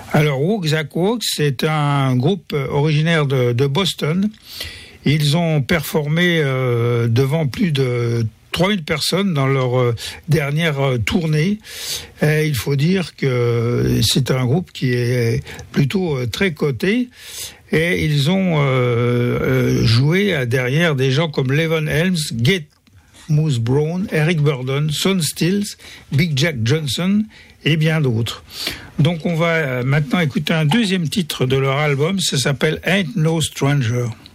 Alors, Walk That Walk, c'est un groupe originaire de Boston. Ils ont performé devant plus de 3000 personnes dans leur dernière tournée. Et il faut dire que c'est un groupe qui est plutôt très coté. Et ils ont joué derrière des gens comme Levon Helms, Get Moose Brown, Eric Burdon, Son Stills, Big Jack Johnson et bien d'autres. Donc on va maintenant écouter un deuxième titre de leur album, ça s'appelle Ain't No Stranger.